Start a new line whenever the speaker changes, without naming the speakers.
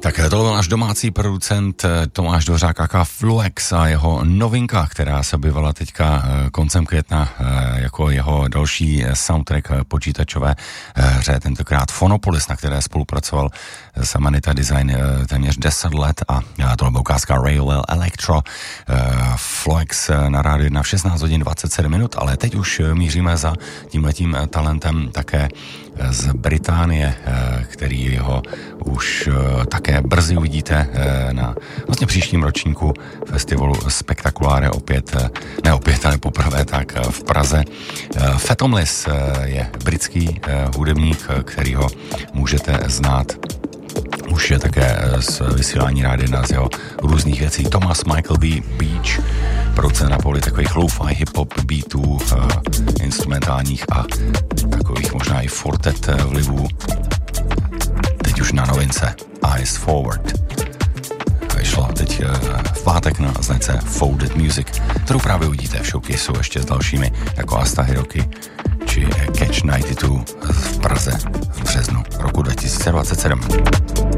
Tak to byl náš domácí producent Tomáš Dvořák aka Fluex a jeho novinka, která se objevila teďka koncem května jako jeho další soundtrack počítačové hře, tentokrát Phonopolis, na které spolupracoval s Amanita Design téměř 10 let a to byla ukázka Railway Electro. Fluex na rádiu 1 v 16 hodin 27 minut, ale teď už míříme za tímhletím talentem také z Británie, který ho už také brzy uvidíte na vlastně příštím ročníku festivalu Spektakuláre ale poprvé tak v Praze. Fathomless je britský hudebník, kterýho můžete znát už je také z vysílání rádia z jeho různých věcí. Thomas Michael B. Beach, producent na poli takových lo-fi hip-hop beatů, instrumentálních a takových možná i fortet vlivů. Teď už na novince Eyes Forward. Vyšlo teď v pátek na značce Folded Music, kterou právě uvidíte v showcaseu ještě s dalšími jako Asta Hiroki či Catch 92 v Praze v březnu roku 2027.